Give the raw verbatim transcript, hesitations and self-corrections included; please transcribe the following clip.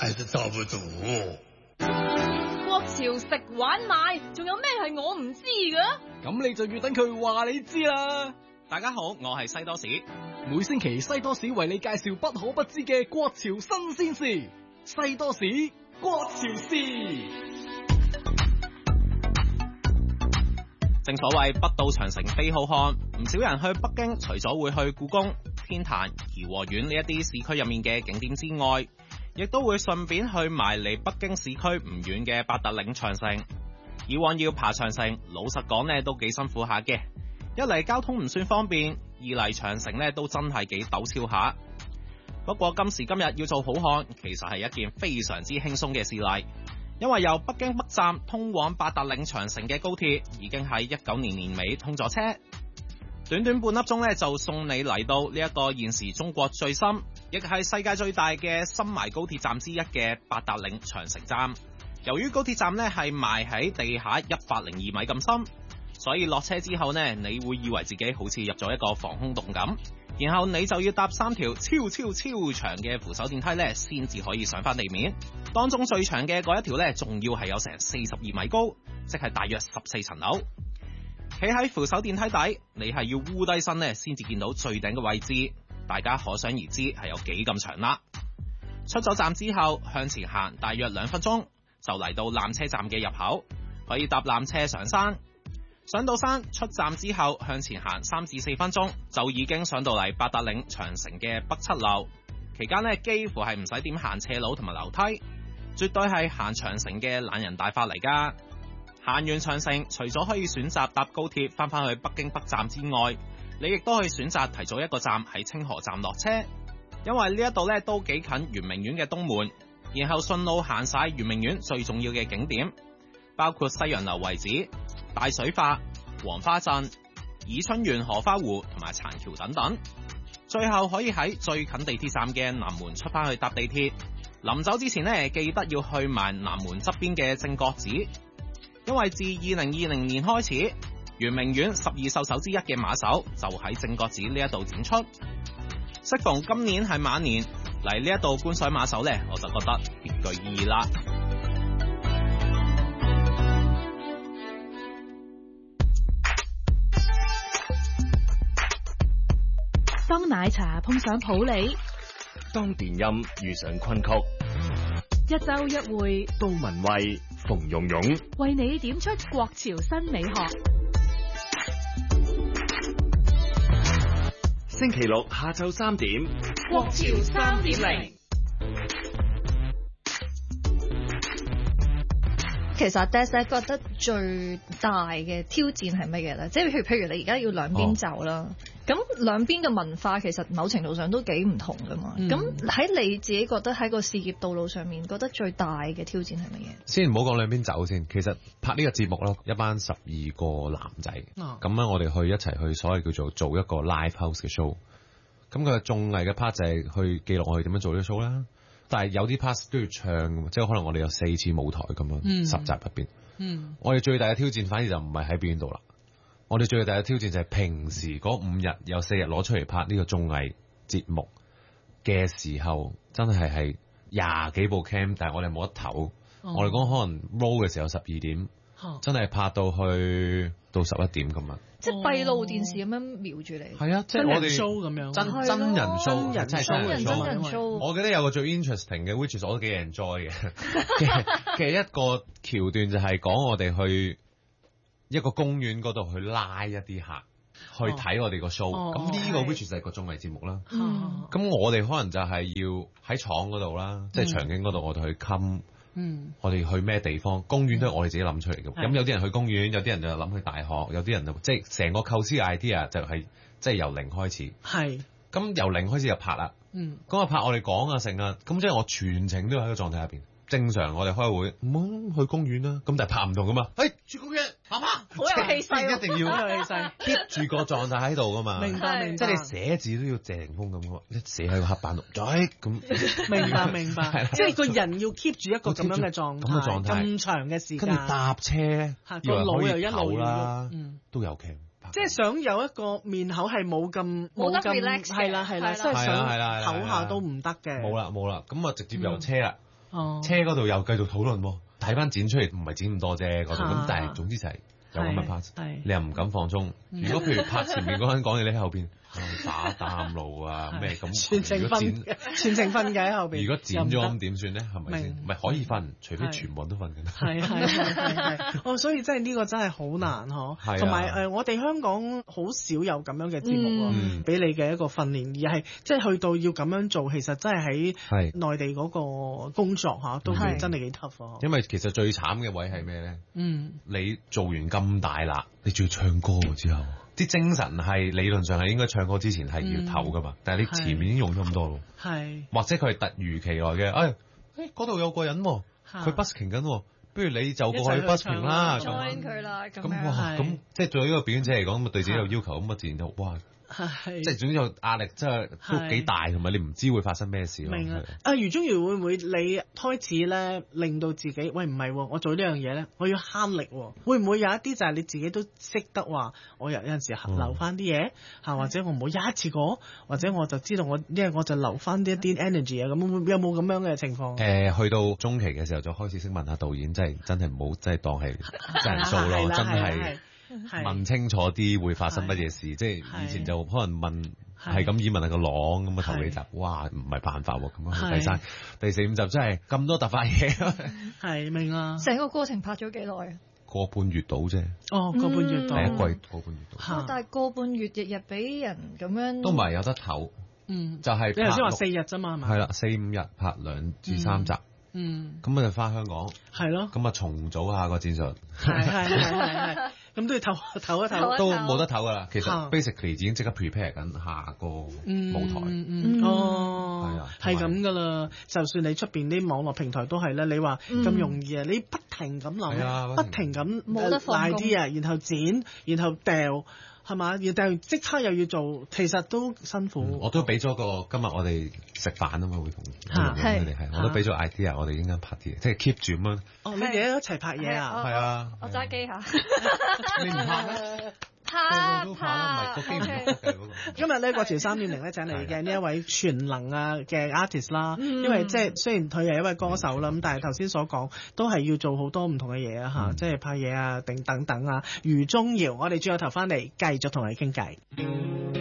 孩子找不懂。 國潮食玩買，仲有咩係我唔知㗎？ 咁你就要等佢話你知啦。 大家好，我係西多士， 每星期西多士為你介紹不可不知嘅國潮新鮮事。西多士國潮事。 正所謂不到長城非好漢，唔少人去北京除咗會去故宮、天壇、頤和園呢一啲市區入面嘅景點之外，亦都會順便去埋離北京市區唔遠嘅八達嶺長城。以往要爬長城，老實講呢都幾辛苦下嘅。一嚟交通唔算方便，二嚟長城呢都真係幾陡峭下。不過今時今日要做好漢，其實係一件非常之輕鬆嘅事例。因為由北京北站通往八達嶺長城嘅高鐵已經喺一九年年尾通咗車，短短半粒鐘咧就送你嚟到呢一個現時中國最深，亦係世界最大嘅深埋高鐵站之一嘅八達嶺長城站。由於高鐵站咧係埋喺地下一百零二米咁深，所以落車之後呢，你會以為自己好似入咗一個防空洞咁，然後你就要搭三條超超超長嘅扶手電梯咧，先至可以上翻地面。當中最長嘅嗰一條咧，仲要係有成四十二米高，即係大約十四層樓。企喺扶手電梯底，你係要烏低身咧，先至見到最頂嘅位置。大家可想而知係有幾咁長啦。出咗站之後，向前行大約兩分鐘，就嚟到纜車站嘅入口，可以搭纜車上山。上到山，出站之後向前行三至四分鐘，就已經上到嚟八達嶺長城嘅北七樓。期間呢，幾乎係唔使點行斜路同埋樓梯，絕對係行長城嘅懶人大法嚟噶。行完長城，除咗可以選擇搭高鐵翻返去北京北站之外，你亦都可以選擇提早一個站喺清河站落車，因為呢一度呢都幾近圓明園嘅東門，然後順路行晒圓明園最重要嘅景點，包括西洋樓遺址、大水筏、黃花鎮、爾春園荷花湖同埋殘橋等等，最後可以喺最近地鐵站嘅南門出翻去搭地鐵。臨走之前呢，記得要去埋南門側邊嘅正覺寺，因為自二零二零年開始，圓明園十二獸首之一嘅馬首就喺正覺寺呢一度展出。適逢今年係馬年，嚟呢一度觀賞馬首呢，我就覺得別具意義啦。 當奶茶碰上普洱， 當電音遇上昆曲， 一周一會， 杜文蔚、馮蓉蓉為你點出國潮新美學。 星期六下晝三點， 國潮三點零。 其實 Des 覺得最大嘅挑戰係乜嘢咧？即係譬如譬如你而家要兩邊走啦，咁、哦、兩邊嘅文化其實某程度上都幾唔同噶嘛。咁喺、嗯、你自己覺得喺個事業道路上面，覺得最大嘅挑戰係乜嘢？先唔好講兩邊走先，其實拍呢個節目咯，一班十二個男仔，咁咧、哦、我哋去一齊去所謂叫做做一個 live house 嘅 show。咁佢嘅綜藝嘅 part 就係去記錄我哋點樣做呢個 show 啦。但係有啲 part 都要唱，即係可能我哋有四次舞台咁樣，嗯、十集入邊。嗯，我哋最大嘅挑戰反而就唔係喺邊度啦。我哋最大嘅挑戰就係平時嗰五日有四日攞出嚟拍呢個綜藝節目嘅時候，真係係廿幾部 cam， 但係我哋冇得唞。哦、我哋講可能 roll 嘅時候十二點，哦、真係拍到去到十一點咁樣。即係閉路電視咁樣瞄住你。係啊，即係我哋 show 咁樣，真真人 show，真係真人 show。真人 show。我記得有個最 interesting 嘅 ，which is 我都幾 enjoy 嘅嘅一個橋段就係講我哋去一個公園嗰度去拉一啲客去睇我哋個 show。咁呢個 which is 係個綜藝節目啦。咁我哋可能就係要喺廠嗰度啦，即係場景嗰度我哋去冚。嗯，我哋去咩地方？公園都係我哋自己諗出嚟嘅。咁、嗯、有啲人去公園，有啲人就諗去大學，有啲人就即係成個構思 idea 就係即係由零開始。係，咁由零開始就拍啦。嗯，咁啊拍我哋講啊成啊，咁即係我全程都喺個狀態入邊。正常我哋開會，唔好去公園啦，咁但係拍唔到噶嘛。誒，去公園，拍拍，好有氣勢，一定要好有氣勢 keep 住個狀態喺度噶嘛。明白明白，即係你寫字都要謝霆鋒咁，一寫喺個黑板度，再咁。明白明白，即係個人要 keep 住一個咁樣嘅狀態，咁嘅狀態，咁長嘅時間。跟住搭車，個腦又一路啦，都有 cam。即係想有一個面口係冇咁冇咁 relax，係啦係啦，即係想唞下都唔得嘅。冇啦冇啦，咁啊直接由車啦。 哦， 車嗰度又繼續討論喎，睇翻剪出嚟唔係剪咁多啫嗰度，咁啊但係總之就係有咁嘅 part， 係你又唔敢放鬆。如果譬如拍前面嗰個人講嘢，你喺後邊打擔路啊咩咁， 全程如果剪瞓，全程瞓嘅喺後邊。 如果剪咗咁點算咧？係咪先？ 明唔係可以瞓，除非全部人都瞓緊。 係係係係係，哦，所以真係呢個真係好難嗬。 係啊同埋誒，我哋香港好少有咁樣嘅節目喎， 嗯俾你嘅一個訓練，而係即係去到要咁樣做，其實真係喺係內地嗰個工作嚇，都係真係幾 tough 喎。 因為其實最慘嘅位係咩咧？ 嗯， 你做完咁大啦，你仲要唱歌喎之後，啲精神係理論上係應該唱歌之前係要唞噶嘛，但係你前面已經用咗咁多咯， 係或者佢係突如其來嘅，誒誒嗰度有個人喎， 嚇佢 busking 緊喎，不如你就過去一齊去 busking 啦， 唱啦咁 ，join 佢啦咁咁樣。 哇係咁即係作為一個表演者嚟講，咁啊對自己有要求，咁啊自然就哇， 係即係總之有壓力，真係都幾大，同埋你唔知會發生咩事咯。 明啊係！ 啊，余中如會唔會你開始咧令到自己喂唔係喎，我做呢樣嘢咧，我要慳力喎，會唔會有一啲就係你自己都識得話，我有有陣時嗯留翻啲嘢嚇，或者我唔好一次過，或者我就知道我因為我就留翻啲一啲 energy 啊，咁會有冇咁樣嘅情況？ 誒、去到中期嘅時候，就開始識問下導演，真係真係唔好，真係當係真人 show 咯，真係係問清楚啲會發生乜嘢事。即係以前就可能問係咁以問下個朗咁啊，頭幾集哇唔係辦法喎，咁樣去第三、第四五集真係咁多突發嘢， 係明啊！ 成個過程拍咗幾耐啊？ 個半月到啫， 哦，個半月到第一季個半月到， 嚇但係個半月日日俾人咁樣， 都唔係有得唞， 嗯， 就係你頭先話拍四日啫嘛，係嘛？ 係啦，四五日拍兩至三集， 嗯， 咁啊就翻香港， 係咯， 咁啊重組下個戰術。 係係係係係，咁都要唞唞一唞。 都冇得唞噶啦，其實嚇 basically 已經即刻 prepare 緊下個舞台。 嗯嗯嗯哦， 係啊係咁噶啦。就算你出邊啲網絡平台都係啦，你話咁容易啊，你不停咁係啊諗，不停咁冇得放工啲啊，然後剪，然後掉，係嘛？然掉即刻又要做，其實都辛苦。 我都俾咗個今日我哋食飯啊嘛，會同嚇佢哋係，我都俾咗 idea，我哋應該拍啲嘢，即係 keep 住咁樣。 哦，你哋一齊拍嘢啊？ 係啊， 我揸機下， 你唔拍咩？ 拍個個都拍啦，唔係個機唔喐嘅嗰個。 今日咧，國潮三點零咧請嚟嘅呢一位全能啊嘅 artist 啦， 嗯因為即係雖然佢係一位歌手啦，咁但係頭先所講都係要做好多唔同嘅嘢啊嚇，即係拍嘢啊，定等等啊。余宗遙，我哋轉個頭翻嚟繼續同你傾偈。